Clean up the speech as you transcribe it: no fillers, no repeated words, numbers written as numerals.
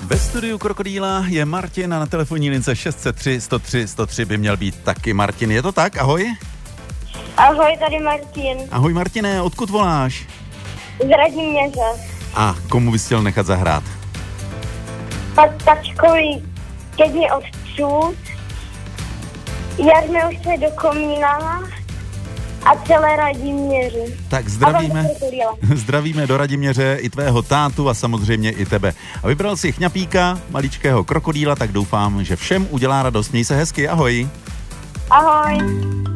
Ve studiu Krokodýla je Martin a na telefonní lince 603 103 103 by měl být taky Martin. Je to tak? Ahoj? Ahoj, tady Martin. Ahoj Martine, odkud voláš? Z Radimněře. A komu bys chtěl nechat zahrát? Tačkovi ke dni otců, Jarmil se do komína a celé Radimněři. Tak zdravíme do Radimněře i tvého tátu a samozřejmě i tebe. A vybral si chňapíka, maličkého krokodýla, tak doufám, že všem udělá radost. Měj se hezky, ahoj. Ahoj.